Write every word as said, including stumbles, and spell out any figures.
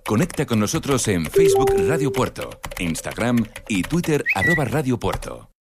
Conecta con nosotros en Facebook Radio Puerto, Instagram y Twitter arroba Radio Puerto.